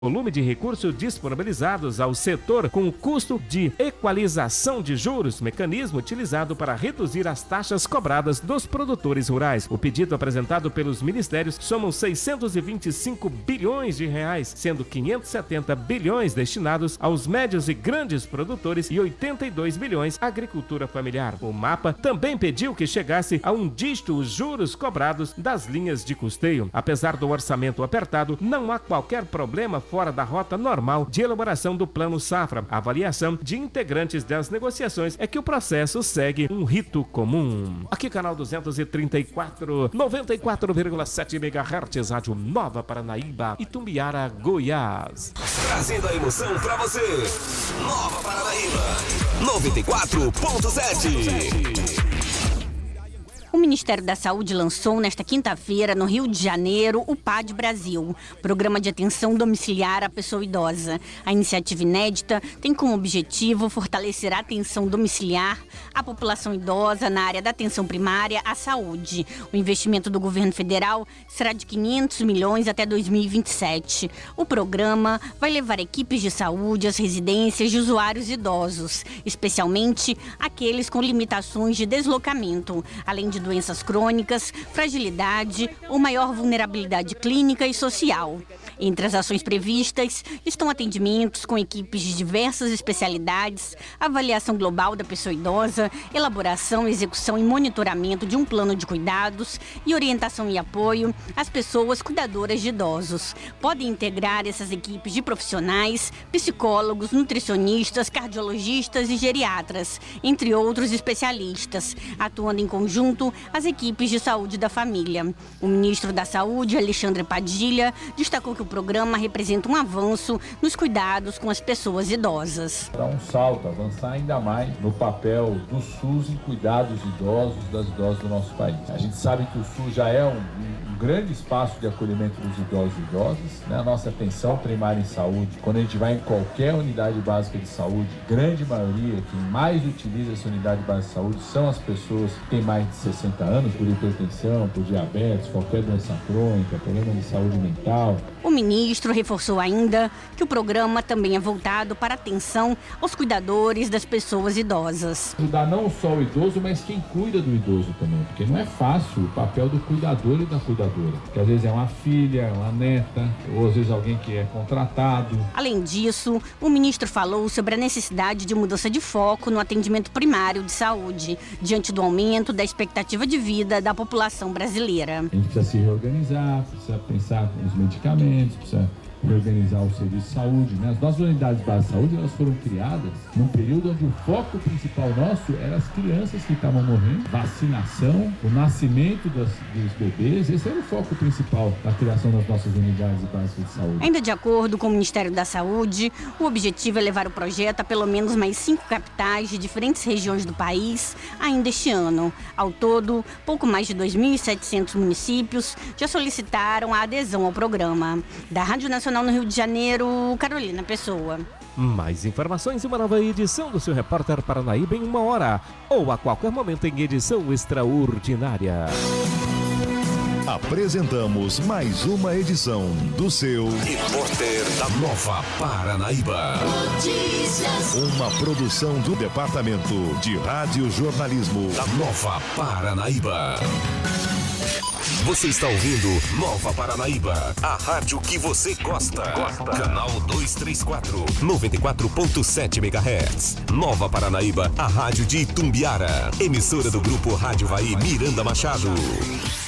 volume de recursos disponibilizados ao setor com o custo de equalização de juros, mecanismo utilizado para reduzir as taxas cobradas dos produtores rurais. O pedido apresentado pelos ministérios soma 625 bilhões de reais, sendo 570 bilhões destinados aos médios e grandes produtores e 82 bilhões à agricultura familiar. O mapa também pediu que chegasse a um dígito os juros cobrados das linhas de custeio. Apesar do orçamento apertado, não há qualquer problema fora da rota normal de elaboração do Plano Safra. A avaliação de integrantes das negociações é que o processo segue um rito comum. Aqui canal 234, 94,7 MHz, Rádio Nova Paranaíba, Itumbiara, Goiás. Trazendo a emoção pra você. Nova Paranaíba, 94.7. O Ministério da Saúde lançou nesta quinta-feira, no Rio de Janeiro, o PAD Brasil, Programa de Atenção Domiciliar à Pessoa Idosa. A iniciativa inédita tem como objetivo fortalecer a atenção domiciliar à população idosa na área da atenção primária à saúde. O investimento do governo federal será de 500 milhões até 2027. O programa vai levar equipes de saúde às residências de usuários idosos, especialmente aqueles com limitações de deslocamento, além de doenças crônicas, fragilidade ou maior vulnerabilidade clínica e social. Entre as ações previstas estão atendimentos com equipes de diversas especialidades, avaliação global da pessoa idosa, elaboração, execução e monitoramento de um plano de cuidados e orientação e apoio às pessoas cuidadoras de idosos. Podem integrar essas equipes de profissionais, psicólogos, nutricionistas, cardiologistas e geriatras, entre outros especialistas, atuando em conjunto as equipes de saúde da família. O ministro da Saúde, Alexandre Padilha, destacou que o programa representa um avanço nos cuidados com as pessoas idosas. Dar um salto, avançar ainda mais no papel do SUS em cuidados idosos, das idosas do nosso país. A gente sabe que o SUS já é um grande espaço de acolhimento dos idosos e idosas, né? A nossa atenção primária em saúde, quando a gente vai em qualquer unidade básica de saúde, grande maioria, quem mais utiliza essa unidade básica de saúde são as pessoas que têm mais de 60 anos, por hipertensão, por diabetes, qualquer doença crônica, problema de saúde mental. O ministro reforçou ainda que o programa também é voltado para a atenção aos cuidadores das pessoas idosas. Ajudar não só o idoso, mas quem cuida do idoso também, porque não é fácil o papel do cuidador e da cuidadora, que às vezes é uma filha, uma neta, ou às vezes alguém que é contratado. Além disso, o ministro falou sobre a necessidade de mudança de foco no atendimento primário de saúde, diante do aumento da expectativa de vida da população brasileira. A gente precisa se reorganizar, precisa pensar nos medicamentos, precisa reorganizar o serviço de saúde, né? As nossas unidades básicas de saúde, elas foram criadas num período onde o foco principal nosso era as crianças que estavam morrendo, vacinação, o nascimento dos bebês. Esse era o foco principal da criação das nossas unidades básicas de saúde. Ainda de acordo com o Ministério da Saúde, o objetivo é levar o projeto a pelo menos mais 5 capitais de diferentes regiões do país ainda este ano. Ao todo, pouco mais de 2.700 municípios já solicitaram a adesão ao programa. Da Rádio Nacional no Rio de Janeiro, Carolina Pessoa. Mais informações em uma nova edição do seu Repórter Paranaíba em 1 hora ou a qualquer momento em edição extraordinária. Apresentamos mais uma edição do seu Repórter da Nova Paranaíba. Notícias. Uma produção do Departamento de Rádio Jornalismo da Nova Paranaíba. Você está ouvindo Nova Paranaíba, a rádio que você gosta. Canal 234, 94.7 MHz. Nova Paranaíba, a rádio de Itumbiara. Emissora do Grupo Rádio Vai Miranda Machado.